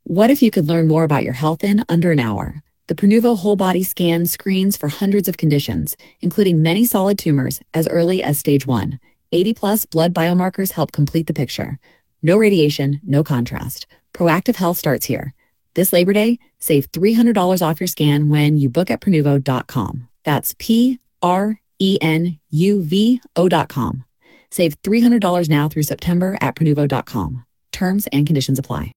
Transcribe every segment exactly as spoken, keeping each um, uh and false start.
What if you could learn more about your health in under an hour? The Pronuvo whole body scan screens for hundreds of conditions, including many solid tumors as early as stage one. eighty plus blood biomarkers help complete the picture. No radiation, no contrast. Proactive health starts here. This Labor Day, save three hundred dollars off your scan when you book at Pronuvo dot com. That's P R E N U V O dot com. Save three hundred dollars now through September at Pronuvo dot com. Terms and conditions apply.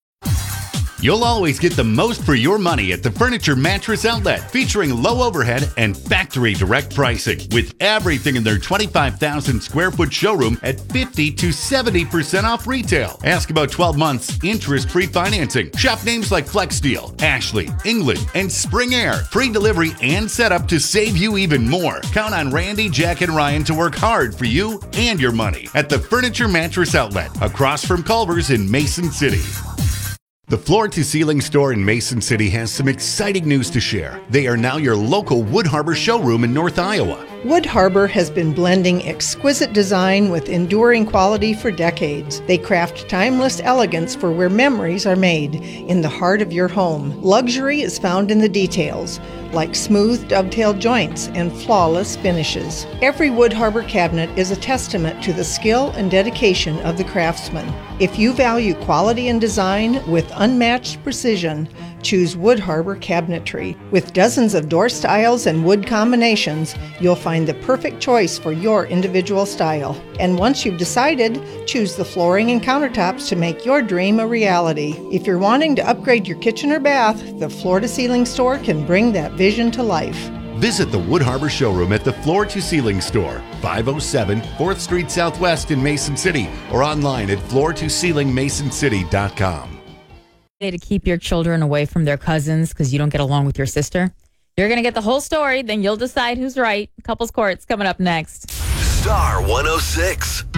You'll always get the most for your money at the Furniture Mattress Outlet, featuring low overhead and factory direct pricing, with everything in their twenty-five thousand square foot showroom at fifty to seventy percent off retail. Ask about twelve months interest-free financing. Shop names like FlexSteel, Ashley, England, and Spring Air. Free delivery and setup to save you even more. Count on Randy, Jack, and Ryan to work hard for you and your money at the Furniture Mattress Outlet, across from Culver's in Mason City. The Floor to Ceiling store in Mason City has some exciting news to share. They are now your local Wood Harbor showroom in North Iowa. Wood Harbor has been blending exquisite design with enduring quality for decades. They craft timeless elegance for where memories are made, in the heart of your home. Luxury is found in the details, like smooth dovetail joints and flawless finishes. Every Wood Harbor cabinet is a testament to the skill and dedication of the craftsman. If you value quality and design with unmatched precision, choose Wood Harbor Cabinetry. With dozens of door styles and wood combinations, you'll find the perfect choice for your individual style. And once you've decided, choose the flooring and countertops to make your dream a reality. If you're wanting to upgrade your kitchen or bath, the Floor to Ceiling store can bring that vision to life. Visit the Wood Harbor showroom at the Floor to Ceiling store, five oh seven fourth Street Southwest in Mason City, or online at floor to ceiling mason city dot com. To keep your children away from their cousins because you don't get along with your sister. You're going to get the whole story, then you'll decide who's right. Couples Court's coming up next. Star one oh six.